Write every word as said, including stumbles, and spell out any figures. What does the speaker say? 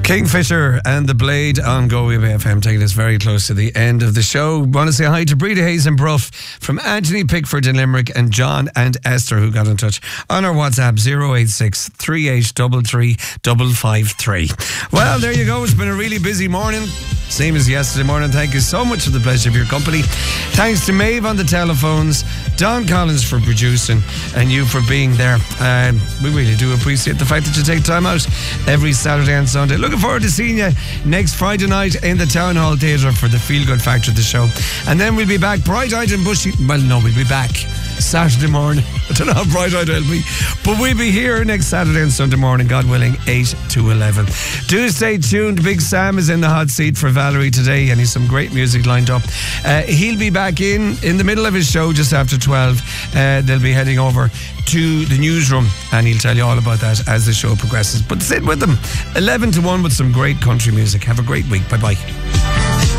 Kingfisher and The Blade on Go Wee F M, taking us very close to the end of the show. Want to say hi to Breda Hayes and Bruff from Anthony Pickford in Limerick and John and Esther who got in touch on our WhatsApp zero eight six, three eight three three, five five three. Well, there you go. It's been a really busy morning. Same as yesterday morning. Thank you so much for the pleasure of your company. Thanks to Maeve on the telephones, Don Collins for producing, and you for being there. Um, we really do appreciate the fact that you take time out every Saturday and Sunday. Looking forward to seeing you next Friday night in the Town Hall Theatre for the Feel Good Factor of the show. And then we'll be back bright-eyed and bushy. Well, no, we'll be back Saturday morning. I don't know how bright-eyed I'll be, but we'll be here next Saturday and Sunday morning, God willing, eight to eleven. Do stay tuned. Big Sam is in the hot seat for Valerie today, and he's some great music lined up. Uh, he'll be back in in the middle of his show just after twelve. Uh, they'll be heading over to the newsroom, and he'll tell you all about that as the show progresses. But sit with them eleven to one with some great country music. Have a great week. Bye bye.